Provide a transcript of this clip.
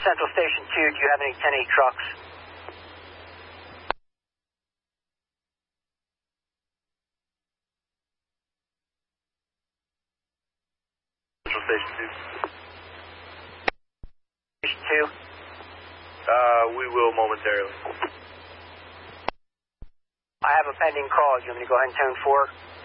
Central Station 2, do you have any 10-8 trucks? Central Station 2. Station 2? We will momentarily. I have a pending call. Do you want me to go ahead and tone 4?